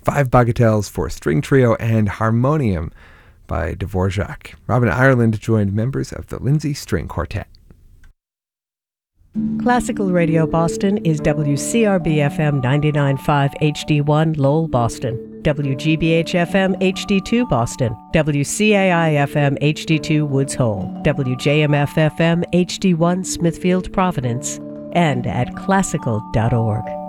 5 bagatelles for string trio, and Harmonium by Dvorak. Robin Ireland joined members of the Lindsay String Quartet. Classical Radio Boston is WCRB-FM 99.5 HD1 Lowell, Boston, WGBH-FM HD2 Boston, WCAI-FM HD2 Woods Hole, WJMF-FM HD1 Smithfield, Providence, and at classical.org.